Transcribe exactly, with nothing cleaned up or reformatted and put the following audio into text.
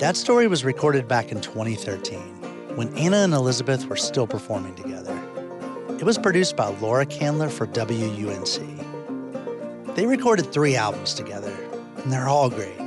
That story was recorded back in twenty thirteen, when Anna and Elizabeth were still performing together. It was produced by Laura Candler for W U N C. They recorded three albums together, and they're all great.